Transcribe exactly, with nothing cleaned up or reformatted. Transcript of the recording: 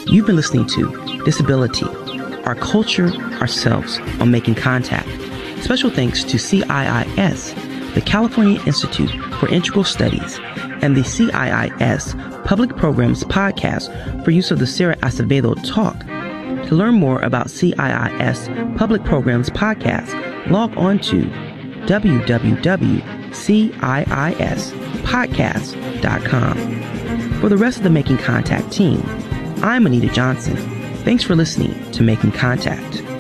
You've been listening to Disability, Our Culture, Ourselves on Making Contact. Special thanks to C I I S, the California Institute for Integral Studies, and the C I I S Public Programs Podcast for use of the Sarah Acevedo Talk. To learn more about C I I S Public Programs Podcast, log on to w w w dot c i i s podcast dot com. For the rest of the Making Contact team, I'm Anita Johnson. Thanks for listening to Making Contact.